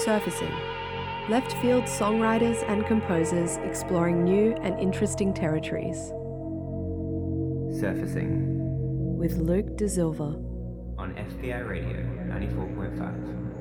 Surfacing. Left field songwriters and composers exploring new and interesting territories. Surfacing With Luke De Silva. on FBI Radio 94.5.